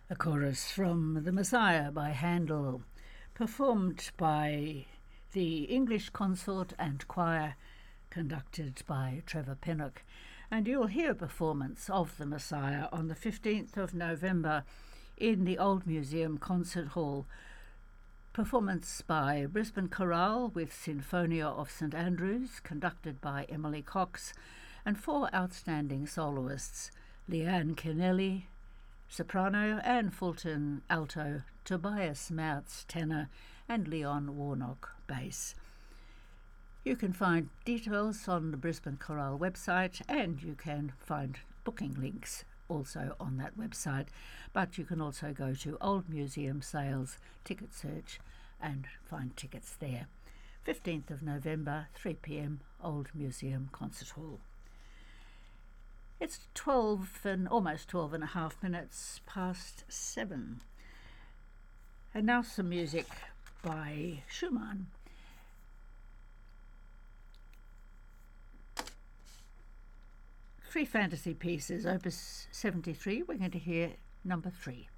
A chorus from The Messiah by Handel, performed by the English Consort and Choir, conducted by Trevor Pinnock. And you'll hear a performance of The Messiah on the 15th of November in the Old Museum Concert Hall. Performance by Brisbane Chorale with Sinfonia of St Andrews, conducted by Emily Cox, and four outstanding soloists, Leanne Kennelly, soprano, Anne Fulton, alto, Tobias Mouts, tenor, and Leon Warnock, bass. You can find details on the Brisbane Chorale website, and you can find booking links also on that website, but you can also go to Old Museum Sales, Ticket Search, and find tickets there. 15th of November, 3 p.m, Old Museum Concert Hall. It's 12 and almost 12 and a half minutes past 7. And now some music by Schumann. Three fantasy pieces, opus 73. We're going to hear number 3.